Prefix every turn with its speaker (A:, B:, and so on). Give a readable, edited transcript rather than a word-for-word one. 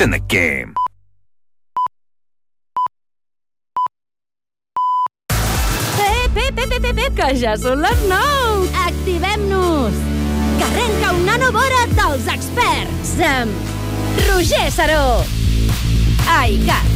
A: in the game.
B: Que ja són les 9! Activem-nos! Que arrenca un nanovora dels experts amb Roger Saró. Ai, Cat.